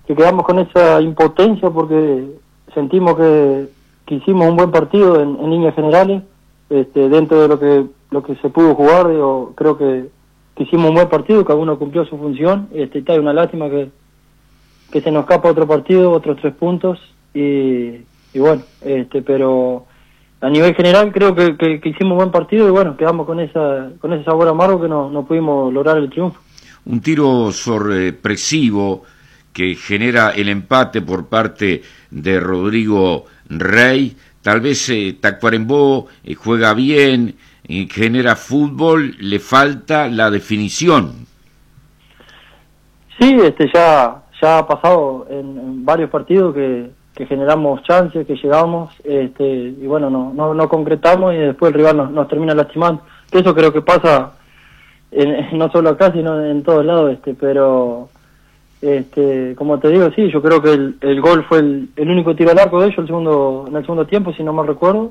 quedamos con esa impotencia porque sentimos que hicimos un buen partido en líneas generales, dentro de lo que se pudo jugar. Creo que hicimos un buen partido, cada uno cumplió su función. Está una lástima que se nos escapa otro partido, otros 3 puntos, y bueno, pero a nivel general creo que hicimos un buen partido y bueno, quedamos con ese sabor amargo que no pudimos lograr el triunfo. Un tiro sorpresivo que genera el empate por parte de Rodrigo Rey. Tal vez Tacuarembó juega bien, genera fútbol, le falta la definición. Sí, ya ha pasado en varios partidos que generamos chances, que llegamos, y bueno, no concretamos y después el rival nos termina lastimando. Que eso creo que pasa no solo acá, sino en todos lados, pero como te digo, sí, yo creo que el gol fue el único tiro al arco de ellos en el segundo tiempo, si no mal recuerdo,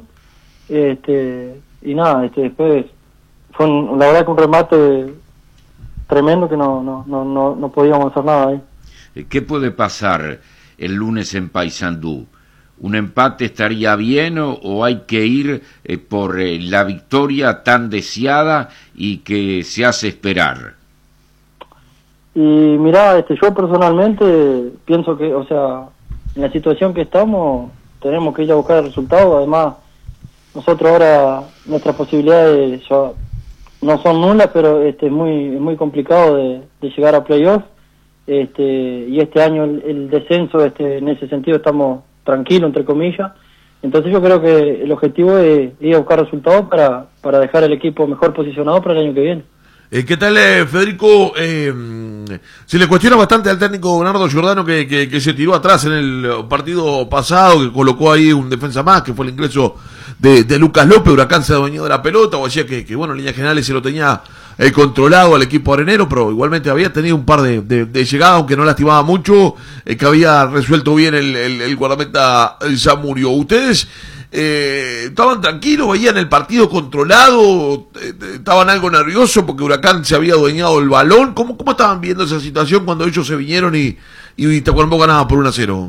y nada, después fue la verdad que un remate tremendo que no podíamos hacer nada ahí. ¿Qué puede pasar el lunes en Paysandú? ¿Un empate estaría bien o hay que ir por la victoria tan deseada y que se hace esperar? Y mirá, yo personalmente pienso que, o sea, en la situación que estamos, tenemos que ir a buscar el resultado. Además, nosotros ahora, nuestras posibilidades ya no son nulas, pero es muy complicado de llegar a playoff. Y este año el descenso, en ese sentido estamos tranquilos, entre comillas. Entonces yo creo que el objetivo es ir a buscar resultados para dejar el equipo mejor posicionado para el año que viene. ¿Qué tal, Federico? Se le cuestiona bastante al técnico Bernardo Giordano que se tiró atrás en el partido pasado, que colocó ahí un defensa más, que fue el ingreso de Lucas López. Huracán se adueñó de la pelota, o decía que bueno, en líneas generales se lo tenía controlado al equipo arenero, pero igualmente había tenido un par de llegadas, aunque no lastimaba mucho, que había resuelto bien el guardameta Zamudio. ¿Ustedes estaban tranquilos, veían el partido controlado, estaban algo nerviosos porque Huracán se había adueñado el balón? ¿Cómo estaban viendo esa situación cuando ellos se vinieron y Tacuarembó ganaba por 1-0?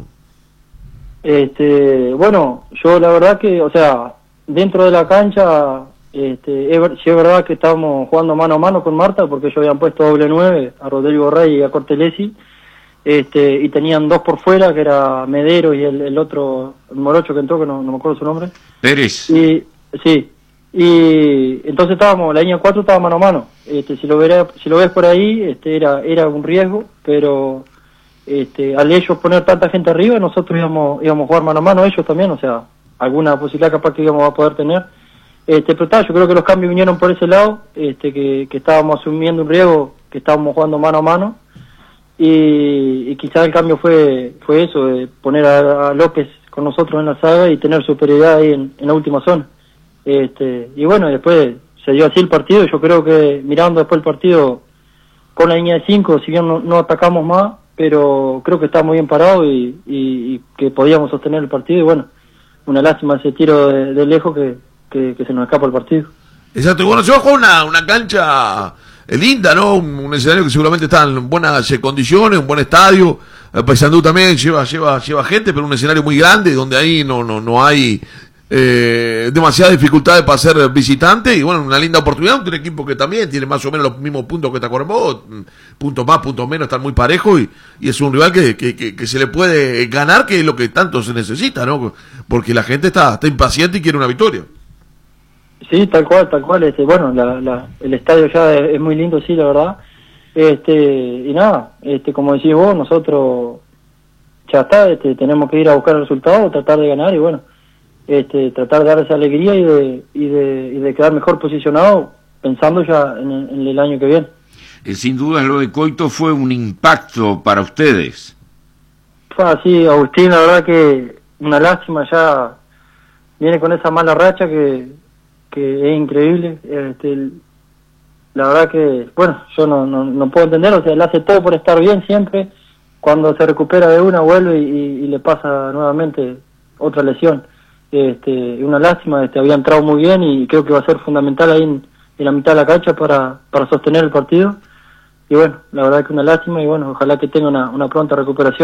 Bueno, yo la verdad que, o sea, dentro de la cancha, sí es verdad que estábamos jugando mano a mano con Marta, porque ellos habían puesto doble 9 a Rodrigo Rey y a Cortelesi, y tenían 2 por fuera, que era Medero y el otro, el morocho que entró, que no me acuerdo su nombre. Pérez. Y entonces la línea 4 estaba mano a mano. Si lo ves por ahí, era un riesgo, pero al ellos poner tanta gente arriba, nosotros íbamos a jugar mano a mano, ellos también, o sea, alguna posibilidad capaz que íbamos a poder tener. Pero yo creo que los cambios vinieron por ese lado, que estábamos asumiendo un riesgo, que estábamos jugando mano a mano, y quizás el cambio fue eso, de poner a López con nosotros en la saga y tener superioridad ahí en la última zona. Y bueno, después se dio así el partido, y yo creo que mirando después el partido con la línea de 5, si bien no atacamos más, pero creo que estábamos bien parados y que podíamos sostener el partido, y bueno, una lástima ese tiro de lejos que se nos escapa el partido. Exacto, y bueno, se va a jugar una cancha linda, ¿no? Un escenario que seguramente está en buenas condiciones, un buen estadio. Paysandú también lleva gente, pero un escenario muy grande donde ahí no hay demasiadas dificultades para ser visitante, y bueno, una linda oportunidad. Un equipo que también tiene más o menos los mismos puntos que Tacuarembó, puntos más, puntos menos, están muy parejos, y es un rival que se le puede ganar, que es lo que tanto se necesita, ¿no? Porque la gente está impaciente y quiere una victoria. Sí, tal cual. Bueno, el estadio ya es muy lindo, sí, la verdad. Y nada, como decís vos, nosotros ya está, tenemos que ir a buscar el resultado, tratar de ganar, y bueno, tratar de dar esa alegría y de quedar mejor posicionado, pensando ya en el año que viene. Sin duda lo de Coito fue un impacto para ustedes. Sí, Agustín, la verdad que una lástima, ya viene con esa mala racha que es increíble. La verdad que, bueno, yo no puedo entender, o sea, él hace todo por estar bien siempre. Cuando se recupera de una, vuelve y le pasa nuevamente otra lesión. Una lástima, había entrado muy bien y creo que va a ser fundamental ahí en la mitad de la cancha para sostener el partido. Y bueno, la verdad que una lástima, y bueno, ojalá que tenga una pronta recuperación.